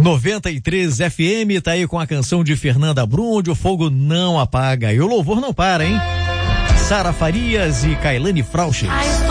93 FM, tá aí com a canção de Fernanda Brum, onde o fogo não apaga e o louvor não para, hein? Sara Farias e Kailane Frauches.